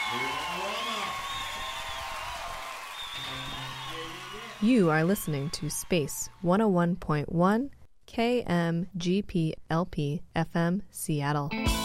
You are listening to Space 101.1 KMGP LP FM Seattle.